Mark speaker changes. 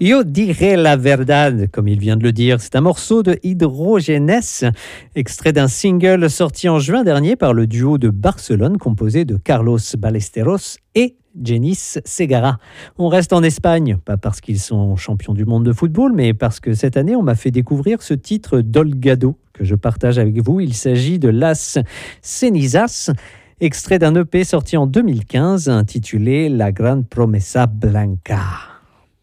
Speaker 1: Yo dirais la verdad, comme il vient de le dire. C'est un morceau de Hydrogenes, extrait d'un single sorti en juin dernier par le duo de Barcelone composé de Carlos Ballesteros et Jenis Segara. On reste en Espagne, pas parce qu'ils sont champions du monde de football, mais parce que cette année, on m'a fait découvrir ce titre d'Olgado que je partage avec vous. Il s'agit de Las Cenizas, extrait d'un EP sorti en 2015 intitulé La Gran Promesa Blanca.